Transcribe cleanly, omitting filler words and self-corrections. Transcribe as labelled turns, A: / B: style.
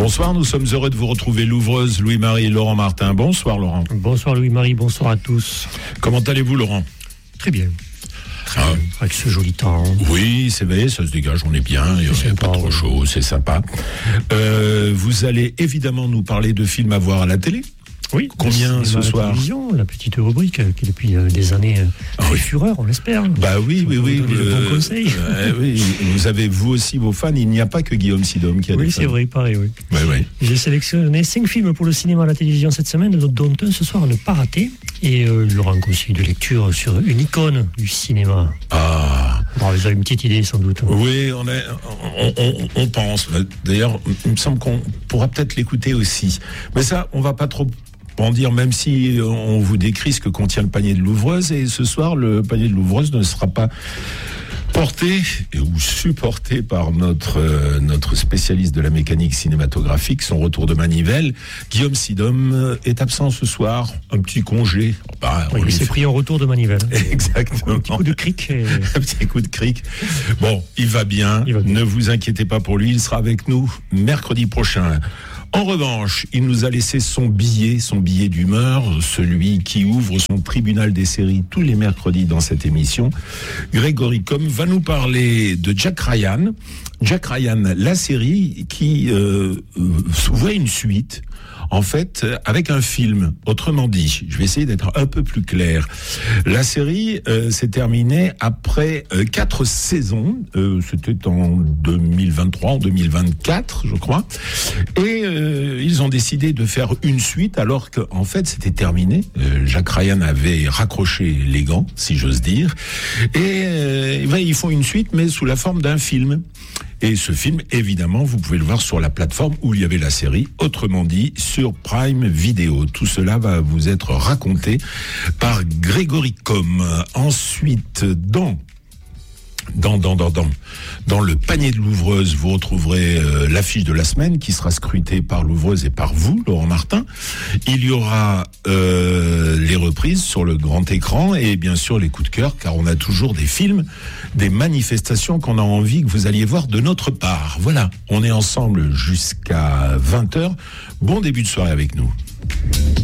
A: Bonsoir, nous sommes heureux de vous retrouver, l'ouvreuse Louis-Marie et Laurent Martin. Bonsoir Laurent.
B: Bonsoir Louis-Marie, bonsoir à tous.
A: Comment allez-vous Laurent?
B: Très bien. Avec ce joli temps.
A: Oui, c'est vrai, ça se dégage, on est bien, il n'y a pas trop chaud, c'est sympa. Vous allez évidemment nous parler de films à voir à la télé.
B: Oui,
A: combien ce soir?
B: La petite rubrique qui depuis des années fait fureur, on l'espère.
A: Bah oui.
B: Bons conseils.
A: Oui, vous avez vous aussi vos fans. Il n'y a pas que Guillaume Sidom qui a des fans.
B: Oui, c'est vrai, il paraît, oui.
A: Ouais.
B: J'ai sélectionné 5 films pour le cinéma et la télévision cette semaine, dont un ce soir à ne pas rater. Et il aura un conseil de lecture sur une icône du cinéma.
A: Ah.
B: Bon, vous avez une petite idée sans doute.
A: Oui, on pense. D'ailleurs, il me semble qu'on pourra peut-être l'écouter aussi. Mais ça, on va pas trop en dire, même si on vous décrit ce que contient le panier de l'ouvreuse. Et ce soir, le panier de l'ouvreuse ne sera pas porté ou supporté par notre spécialiste de la mécanique cinématographique, son retour de manivelle. Guillaume Sidom est absent ce soir, un petit congé.
B: Il s'est pris un retour de manivelle.
A: Exactement.
B: Un petit coup de cric.
A: Un petit coup de cric. Bon, il va bien. Ne vous inquiétez pas pour lui, il sera avec nous mercredi prochain. En revanche, il nous a laissé son billet d'humeur, celui qui ouvre son tribunal des séries tous les mercredis dans cette émission. Grégory Comm va nous parler de Jack Ryan. Jack Ryan, la série qui voit une suite, en fait, avec un film. Autrement dit, je vais essayer d'être un peu plus clair. La série s'est terminée après 4 saisons. C'était en 2023, en 2024, je crois. Et ils ont décidé de faire une suite alors qu'en fait, c'était terminé. Jack Ryan avait raccroché les gants, si j'ose dire. Et ils font une suite, mais sous la forme d'un film. Et ce film, évidemment, vous pouvez le voir sur la plateforme où il y avait la série, autrement dit, sur Prime Video. Tout cela va vous être raconté par Grégory Comm. Ensuite, dans le panier de l'ouvreuse, vous retrouverez l'affiche de la semaine qui sera scrutée par l'ouvreuse et par vous, Laurent Martin. Il y aura les reprises sur le grand écran et bien sûr les coups de cœur, car on a toujours des films, des manifestations qu'on a envie que vous alliez voir de notre part. Voilà, on est ensemble jusqu'à 20h. Bon début de soirée avec nous.